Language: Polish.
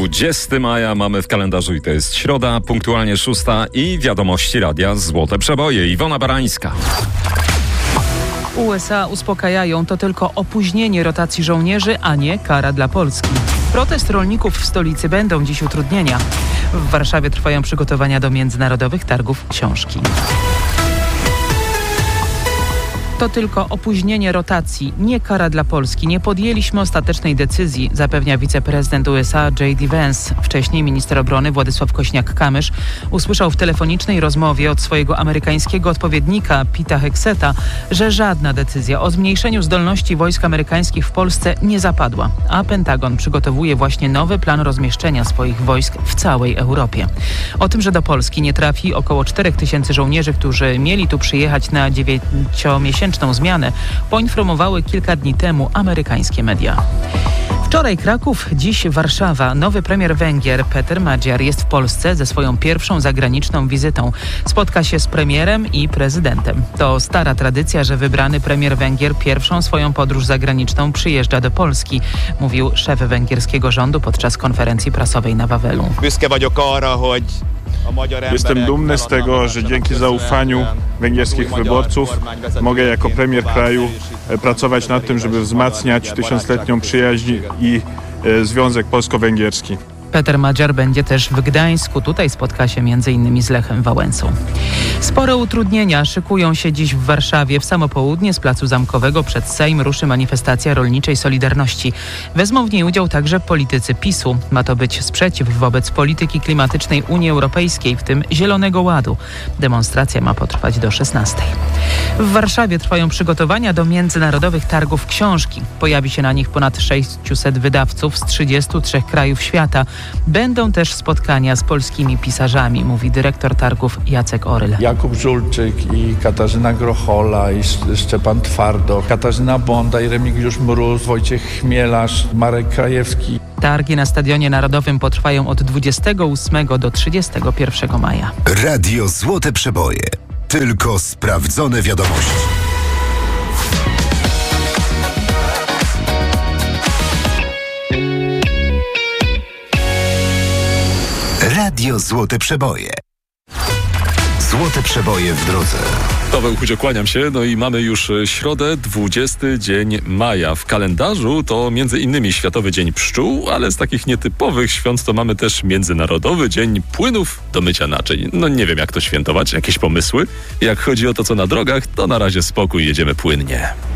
20 maja mamy w kalendarzu i to jest środa, punktualnie 6 i wiadomości radia Złote Przeboje. Iwona Barańska. USA uspokajają, to tylko opóźnienie rotacji żołnierzy, a nie kara dla Polski. Protest rolników w stolicy będą dziś utrudnienia. W Warszawie trwają przygotowania do międzynarodowych targów książki. To tylko opóźnienie rotacji, nie kara dla Polski. Nie podjęliśmy ostatecznej decyzji, zapewnia wiceprezydent USA J.D. Vance. Wcześniej minister obrony Władysław Kośniak-Kamysz usłyszał w telefonicznej rozmowie od swojego amerykańskiego odpowiednika Peta Hegseta, że żadna decyzja o zmniejszeniu zdolności wojsk amerykańskich w Polsce nie zapadła, a Pentagon przygotowuje właśnie nowy plan rozmieszczenia swoich wojsk w całej Europie. O tym, że do Polski nie trafi około 4000 żołnierzy, którzy mieli tu przyjechać na 9-miesięczną zmianę, poinformowały kilka dni temu amerykańskie media. Wczoraj Kraków, dziś Warszawa. Nowy premier Węgier Péter Magyar jest w Polsce ze swoją pierwszą zagraniczną wizytą. Spotka się z premierem i prezydentem. To stara tradycja, że wybrany premier Węgier pierwszą swoją podróż zagraniczną przyjeżdża do Polski, mówił szef węgierskiego rządu podczas konferencji prasowej na Wawelu. Jestem dumny z tego, że dzięki zaufaniu węgierskich wyborców mogę jako premier kraju pracować nad tym, żeby wzmacniać tysiącletnią przyjaźń i związek polsko-węgierski. Péter Magyar będzie też w Gdańsku. Tutaj spotka się m.in. z Lechem Wałęsą. Spore utrudnienia szykują się dziś w Warszawie. W samo południe z Placu Zamkowego przed Sejm ruszy manifestacja rolniczej Solidarności. Wezmą w niej udział także politycy PiS-u. Ma to być sprzeciw wobec polityki klimatycznej Unii Europejskiej, w tym Zielonego Ładu. Demonstracja ma potrwać do 16. W Warszawie trwają przygotowania do międzynarodowych targów książki. Pojawi się na nich ponad 600 wydawców z 33 krajów świata. Będą też spotkania z polskimi pisarzami, mówi dyrektor targów Jacek Oryl. Jakub Żulczyk i Katarzyna Grochola i Szczepan Twardo, Katarzyna Bonda i Remigiusz Mróz, Wojciech Chmielarz, Marek Krajewski. Targi na Stadionie Narodowym potrwają od 28 do 31 maja. Radio Złote Przeboje. Tylko sprawdzone wiadomości. Radio Złote Przeboje. Złote Przeboje w drodze. Paweł Chudzio, kłaniam się. No i mamy już środę, 20 dzień maja. W kalendarzu to między innymi Światowy Dzień Pszczół, ale z takich nietypowych świąt to mamy też Międzynarodowy Dzień Płynów do mycia naczyń. No nie wiem, jak to świętować, jakieś pomysły? Jak chodzi o to, co na drogach, to na razie spokój, jedziemy płynnie.